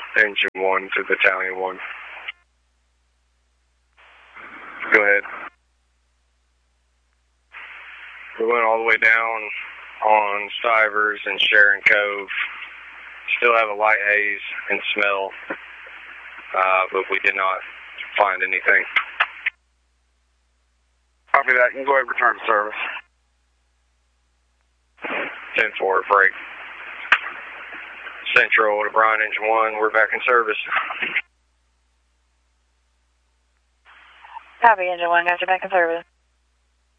Engine 1 to Battalion 1. Go ahead. We went all the way down on Stivers and Sharon Cove. Still have a light haze and smell, but we did not find anything. Copy that. You can go ahead and return to service. 10-4, break. Central to Bryan Engine 1, we're back in service. Copy, Engine 1, got you back in service.